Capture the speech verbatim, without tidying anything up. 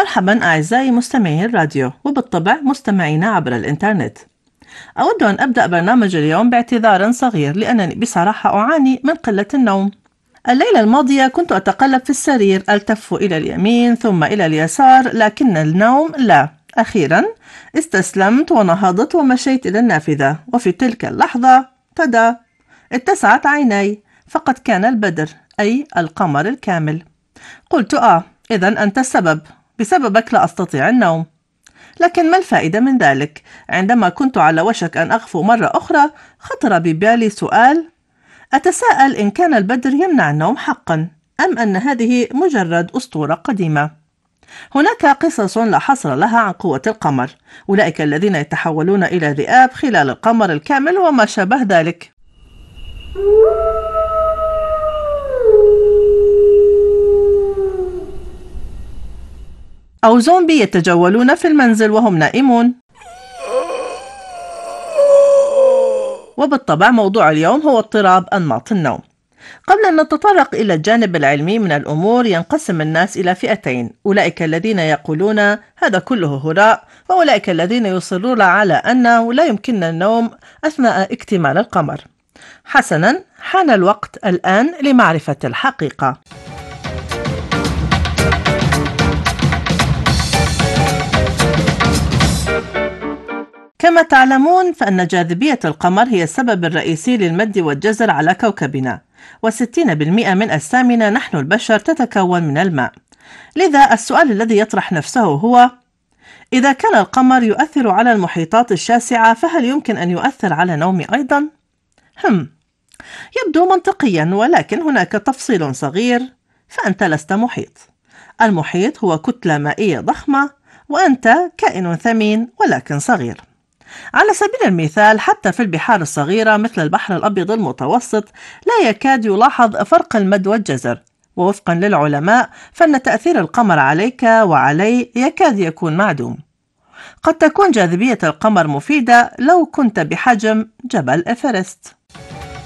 مرحبا أعزائي مستمعي الراديو وبالطبع مستمعينا عبر الإنترنت. أود أن أبدأ برنامج اليوم باعتذار صغير لأنني بصراحة أعاني من قلة النوم. الليلة الماضية كنت أتقلب في السرير، ألتف إلى اليمين ثم إلى اليسار، لكن النوم لا. أخيرا استسلمت ونهضت ومشيت إلى النافذة، وفي تلك اللحظة تدا اتسعت عيني، فقد كان البدر أي القمر الكامل. قلت آه إذن أنت السبب، بسببك لا أستطيع النوم. لكن ما الفائدة من ذلك؟ عندما كنت على وشك أن أغفو مرة أخرى خطر ببالي سؤال، أتساءل إن كان البدر يمنع النوم حقا أم أن هذه مجرد أسطورة قديمة. هناك قصص لا حصر لها عن قوة القمر، أولئك الذين يتحولون إلى ذئاب خلال القمر الكامل وما شابه ذلك. أو زومبي يتجولون في المنزل وهم نائمون. وبالطبع موضوع اليوم هو اضطراب أنماط النوم. قبل أن نتطرق إلى الجانب العلمي من الأمور، ينقسم الناس إلى فئتين: أولئك الذين يقولون هذا كله هراء، وأولئك الذين يصرون على أنه لا يمكننا النوم أثناء اكتمال القمر. حسنا، حان الوقت الآن لمعرفة الحقيقة. كما تعلمون فإن جاذبية القمر هي السبب الرئيسي للمد والجزر على كوكبنا، وستين بالمئة من أجسامنا نحن البشر تتكون من الماء. لذا السؤال الذي يطرح نفسه هو: إذا كان القمر يؤثر على المحيطات الشاسعة، فهل يمكن أن يؤثر على نومي أيضا؟ هم يبدو منطقيا، ولكن هناك تفصيل صغير، فأنت لست محيط. المحيط هو كتلة مائية ضخمة، وأنت كائن ثمين ولكن صغير. على سبيل المثال، حتى في البحار الصغيرة مثل البحر الأبيض المتوسط لا يكاد يلاحظ فرق المد والجزر، ووفقا للعلماء فإن تأثير القمر عليك وعلي يكاد يكون معدوم. قد تكون جاذبية القمر مفيدة لو كنت بحجم جبل إيفرست.